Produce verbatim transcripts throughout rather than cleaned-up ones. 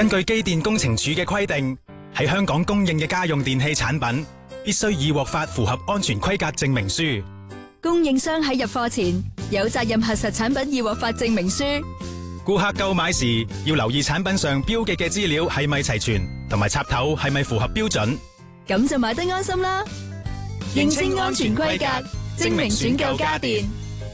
根據機電工程署嘅規定，喺香港供應嘅家用電器產品必須已獲發符合安全規格證明書。 供應商喺入貨前有責任核實產品已獲發證明書。 顧客購買時要留意產品上標記嘅資料係咪齊全，同埋插頭係咪符合標準。 咁就買得安心啦。認清安全規格，證明選購家電。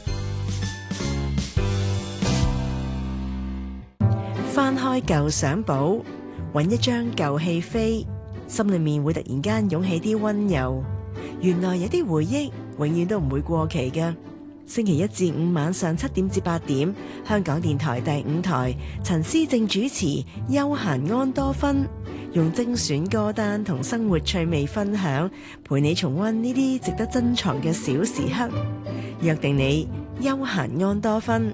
翻開舊相簿，揾一張舊戲飛，心裏面會突然間湧起啲溫柔。原來有啲回憶永遠都唔會過期嘅。星期一至五晚上七點至八點，香港電台第五台，陳思正主持《休閒安多芬》，用精選歌單同生活趣味分享，陪你重溫呢啲值得珍藏嘅小時刻。約定你休閒安多芬。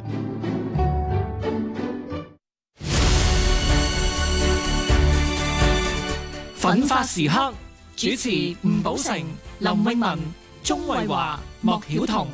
奮發時刻主持吳寶成、林詠雯、鍾慧華、莫曉彤。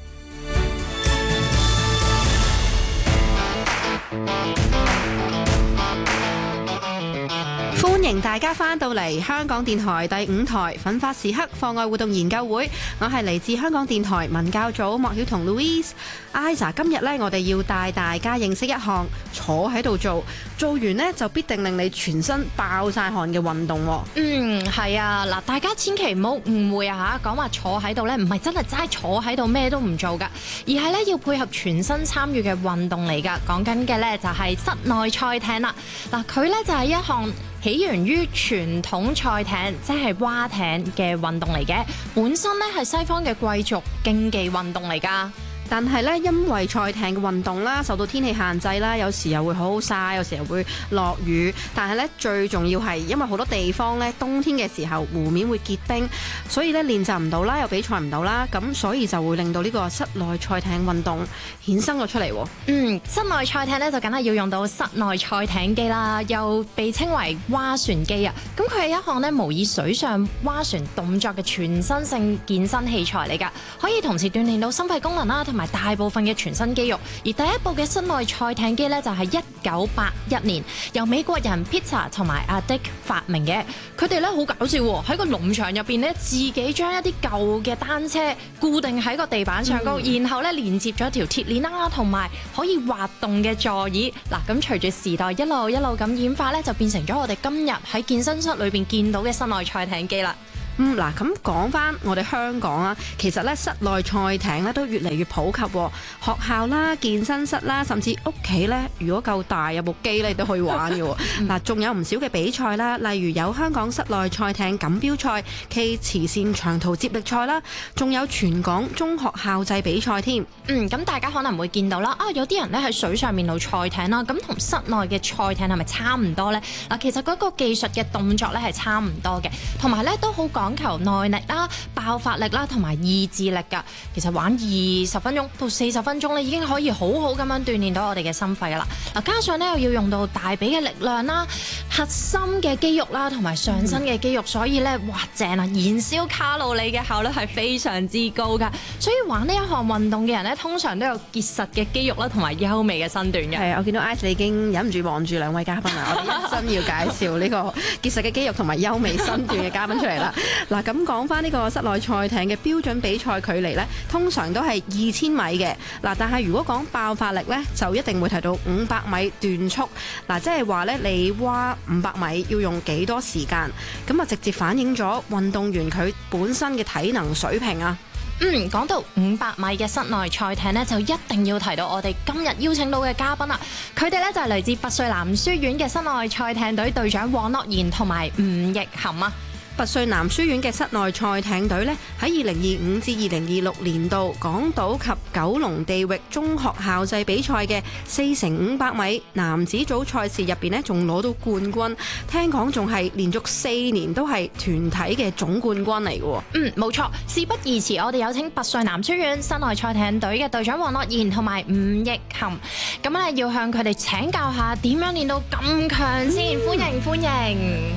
歡迎大家翻到嚟香港電台第五台奮發時刻課外活動研究會，我係嚟自香港電台文教組莫曉彤 Louise。Isa 今日呢，我哋要帶大家認識一項坐喺度做，做完呢就必定令你全身爆晒汗嘅運動。 嗯，係啊，嗱，大家千祈唔好誤會啊嚇，講話坐喺度呢，唔係真係齋坐喺度咩都唔做噶，而係呢要配合全身參與嘅運動嚟噶。講緊嘅呢就係室內賽艇啦。嗱，佢呢就係一項起源於傳統賽艇，即係蛙艇嘅運動嚟嘅，本身咧係西方嘅貴族競技運動嚟㗎。 但係咧，因為賽艇嘅運動啦，受到天氣限制啦，有時又會好好曬，有時又會落雨。但係咧，最重要係因為好多地方咧，冬天嘅時候湖面會結冰，所以咧練習唔到啦，又比賽唔到啦，咁所以就會令到呢個室內賽艇運動衍生咗出嚟。 嗯，室內賽艇咧就梗係要用到室內賽艇機啦，又被稱為蛙船機啊。咁佢係一項咧模擬水上蛙船動作嘅全身性健身器材嚟㗎，可以同時鍛鍊到心肺功能啦，同埋大部分嘅全身肌肉。而第一部嘅室內賽艇機咧就係一九八一年由美國人 Peter 同埋阿 Dick 發明嘅。佢哋咧好搞笑喎，喺個農場入邊咧自己將一啲舊嘅單車固定喺個地板上高，嗯、然後咧連接咗條鐵鏈啦，同埋可以滑動嘅座椅。嗱，咁隨住時代一路一路咁演化咧，就變成咗我哋今日喺健身室裏邊見到嘅室內賽艇機啦。 嗯，嗱，咁講翻我哋香港啊，其實咧室內賽艇咧都越嚟越普及，學校啦、健身室啦，甚至屋企咧，如果夠大有部機咧都可以玩嘅。嗱，仲有唔少嘅比賽啦，例如有香港室內賽艇錦標賽暨慈善長途接力賽啦，仲有全港中學校際比賽添。 嗯，咁大家可能會見到啦，啊有啲人咧喺水上面度賽艇啦，咁同室內嘅賽艇係咪差唔多呢？嗱，其實嗰個技術嘅動作咧係差唔多嘅，同埋咧都好講求耐力啦、爆發力啦，同埋意志力㗎。其實玩二十分鐘到四十分鐘咧，已經可以好好咁樣鍛鍊到我哋嘅心肺啦。嗱，加上咧又要用到大髀嘅力量啦、核心嘅肌肉啦，同埋上身嘅肌肉，所以咧哇正啊！燃燒卡路里嘅效率係非常之高㗎。所以玩呢一項運動嘅人咧，通常都有結實嘅肌肉啦，同埋優美嘅身段嘅。 係啊，我見到 Ice 你已經忍唔住望住兩位嘉賓啊！我哋真要介紹呢個結實嘅肌肉同埋優美身段嘅嘉賓出嚟啦。嗱，咁講翻呢個室內賽艇嘅標準比賽距離呢，通常都係二千米嘅。嗱，但係如果講爆發力呢，就一定會提到五百米段速。嗱，即係話呢，你蛙五百米要用幾多時間？咁啊，直接反映咗運動員佢本身嘅體能水平啊。 嗯，講到五百米嘅室內賽艇呢，就一定要提到我哋今日邀請到嘅嘉賓啦。佢哋呢，就係嚟自拔萃男書院嘅室內賽艇隊隊長黃樂賢同埋吳奕含啊。 拔萃男書院嘅室內賽艇隊呢，喺二零二五至二零二六年度港島及九龍地域中學校際比賽嘅四乘五百米男子組賽事入邊呢，仲攞到冠軍。聽講仲係連續四年都係團體嘅總冠軍嚟嘅。 嗯，冇錯。事不宜遲，我哋有請拔萃男書院室內賽艇隊嘅隊長黃樂賢同埋吳奕含，咁咧要向佢哋請教下點樣練到咁強先。歡迎歡迎。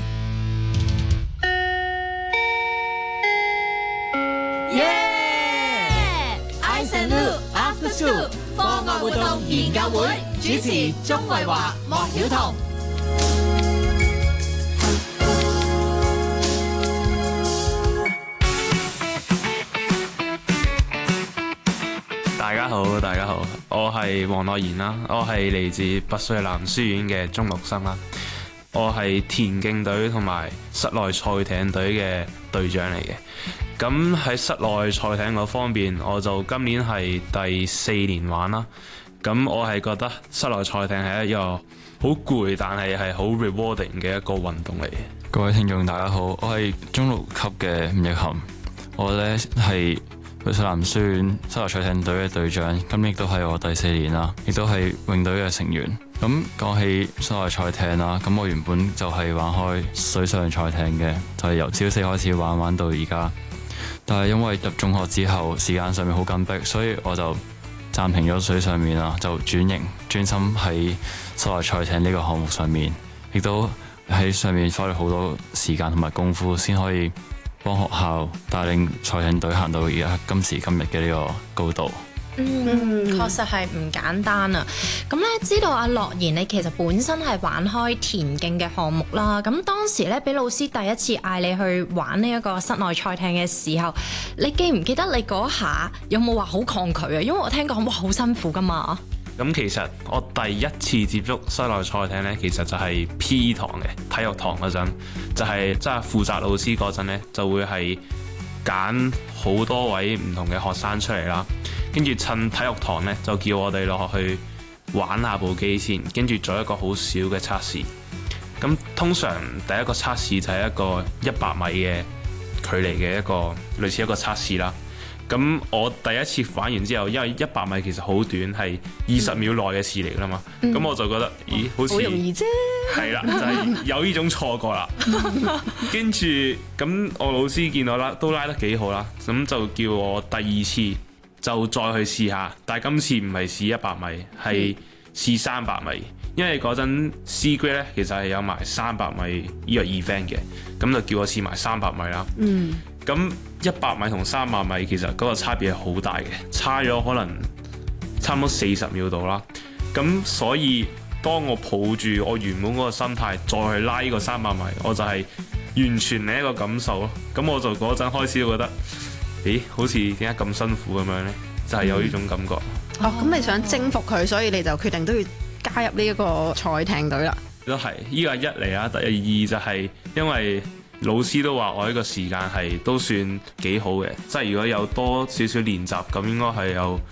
Yeah！I and Lu After School 課外活動研究會主持鍾慧華、莫曉彤。 好，大家好，我係黃樂賢啦，我係嚟自拔萃男書院嘅中六生啦，我係田徑隊同埋室內賽艇隊嘅隊長嚟嘅。咁喺室內賽艇嗰方面，我就今年係第四年玩啦。咁我係覺得室內賽艇係一個好攰，但係係好 rewarding 嘅一個運動嚟嘅。 各位聽眾大家好，我係中六級嘅吳奕涵，我呢係拔萃男書院室內賽艇隊嘅隊長，今亦都係我第四年啦，亦都係泳隊嘅成員。咁講起室內賽艇啦，咁我原本就係玩開水上賽艇嘅，就係由小四開始玩玩到而家。但係因為入中學之後時間上面好緊迫，所以我就暫停咗水上面啦，就轉型專心喺室內賽艇呢個項目上面，亦都喺上面花咗好多時間同埋功夫，先可以幫學校帶領賽艇隊行到而家今時今日嘅呢個高度。 嗯，確實係唔簡單啊！咁咧，知道阿樂賢你其實本身係玩開田徑嘅項目啦。咁當時咧，俾老師第一次嗌你去玩呢一個室內賽艇嘅時候，你記唔記得你嗰下有冇話好抗拒啊？因為我聽講哇，好辛苦噶嘛。 咁其實我第一次接觸室內賽艇呢，其實就係 P E 堂嘅體育堂嗰陣，就係即係負責老師嗰陣呢，就會係揀好多位唔同嘅學生出嚟啦。跟住趁體育堂呢，就叫我哋落去玩下部機先，跟住做一個好少嘅測試。咁通常第一個測試就係一個一百米嘅距離嘅一個類似一個測試啦。咁我第一次玩完之後，因為一百米其實好短，係二十秒內嘅事嚟㗎嘛。咁、嗯、我就覺得，咦，好似好容易啫。係啦，就係、是、有呢種錯覺啦。跟住咁，我老師見到啦，都拉得幾好啦，咁就叫我第二次就再去試下，但係今次唔係試一百米，係試三百米。因為嗰陣 C grade 咧，其實係有埋三百米呢個 event 嘅，咁就叫我試埋三百米啦。嗯。咁一百米同三百米其實嗰個差別係好大嘅，差咗可能差唔多四十秒度啦。咁所以當我抱住我原本嗰個心態再去拉呢個三百米，我就係完全另一個感受咯。咁我就嗰陣開始覺得，咦，好似點解咁辛苦咁樣呢？就係、是、有呢種感覺。 嗯、哦，咁你想征服佢，所以你就決定都要加入呢一個賽艇隊啦。 都係，呢個係一嚟啦。第二就係因為老師都話我呢個時間係都算幾好嘅，即係如果有多少少練習，咁應該係有